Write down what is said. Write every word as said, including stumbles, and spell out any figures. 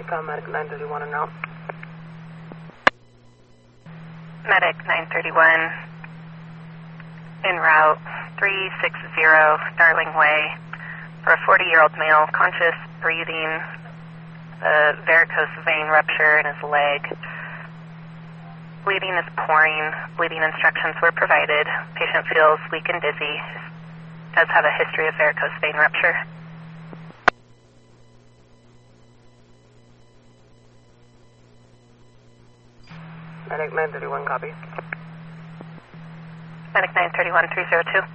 Recon Medic nine thirty-one and out. Medic nine thirty-one, en route three six zero Starling Way for a forty-year-old male, conscious, breathing, a varicose vein rupture in his leg. Bleeding is pouring. Bleeding instructions were provided. Patient feels weak and dizzy. Does have a history of varicose vein rupture. Medic nine thirty-one, copy. Medic nine thirty-one, three zero two.